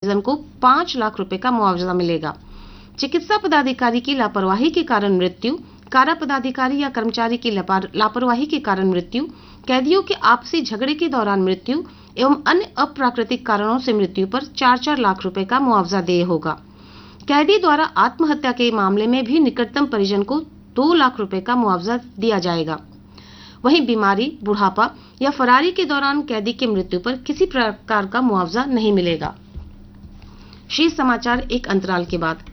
परिजन को 5 लाख रुपए का मुआवजा मिलेगा। चिकित्सा पदाधिकारी की लापरवाही के कारण मृत्यु, कारा पदाधिकारी या कर्मचारी की लापरवाही के कारण मृत्यु, कैदियों के आपसी झगड़े के दौरान मृत्यु एवं अन्य अप्राकृतिक कारणों से मृत्यु पर 4-4 लाख रुपए का मुआवजा देय होगा। कैदी द्वारा आत्महत्या के मामले में भी निकटतम परिजन को 2 लाख रुपए का मुआवजा दिया जाएगा। वहीं बीमारी, बुढ़ापा या फरारी के दौरान कैदी की मृत्यु पर किसी प्रकार का मुआवजा नहीं मिलेगा। शेष समाचार एक अंतराल के बाद।